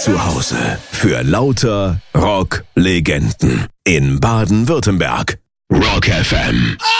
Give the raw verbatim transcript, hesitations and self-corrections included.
zu Hause für lauter Rock-Legenden in Baden-Württemberg. Rock F M.